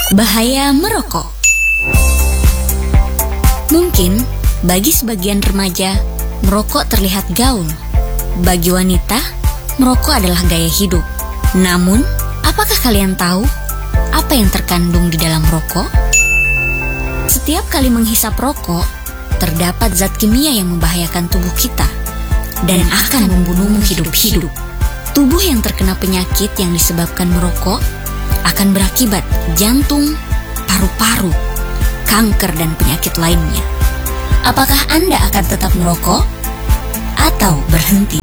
Bahaya merokok. Mungkin bagi sebagian remaja, merokok terlihat gaul. Bagi wanita, merokok adalah gaya hidup. Namun, apakah kalian tahu apa yang terkandung di dalam rokok? Setiap kali menghisap rokok, terdapat zat kimia yang membahayakan tubuh kita dan akan membunuhmu hidup-hidup. Tubuh yang terkena penyakit yang disebabkan merokok akan berakibat jantung, paru-paru, kanker, dan penyakit lainnya. Apakah Anda akan tetap merokok atau berhenti?